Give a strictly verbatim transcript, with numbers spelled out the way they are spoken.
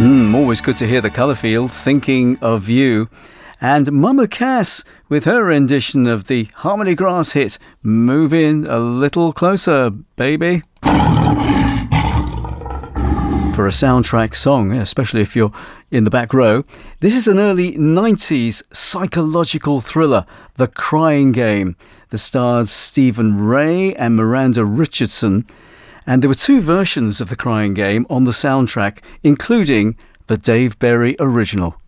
Mm, always good to hear the Colourfield, Thinking of You. And Mama Cass with her rendition of the Harmony Grass hit, Move In a Little Closer, Baby. For a soundtrack song, especially if you're in the back row. This is an early nineties psychological thriller, The Crying Game. The stars Stephen Ray and Miranda Richardson. And there were two versions of The Crying Game on the soundtrack, including the Dave Berry original.